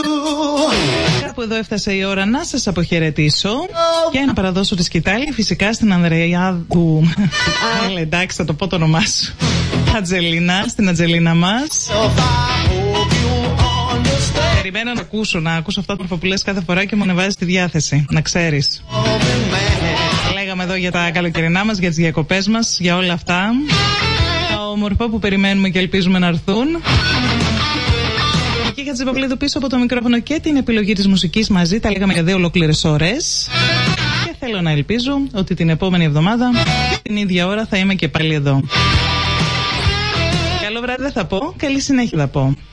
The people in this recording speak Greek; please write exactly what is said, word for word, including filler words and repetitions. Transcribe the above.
Κάπου εδώ έφτασε η ώρα να σας αποχαιρετήσω και να παραδώσω τη σκητάλη φυσικά στην Ανδρεάδου. Έλα, εντάξει, θα το πω το όνομά σου. Ατζελίνα, στην Ατζελίνα μας. Περιμένω να ακούσω, να ακούσω αυτά που λες κάθε φορά και μου ανεβάζει τη διάθεση, να ξέρεις. Λέγαμε εδώ για τα καλοκαιρινά μας, για τις διακοπές μας, για όλα αυτά. Τα όμορφα που περιμένουμε και ελπίζουμε να έρθουν. Και είχα Τζιπαυλίδου πίσω από το μικρόφωνο και την επιλογή της μουσικής μαζί. Τα λέγαμε για δύο ολόκληρες ώρες. Και θέλω να ελπίζω ότι την επόμενη εβδομάδα, την ίδια ώρα, θα είμαι και πάλι εδώ. Καλό βράδυ δεν θα πω, καλή συνέχεια θα πω.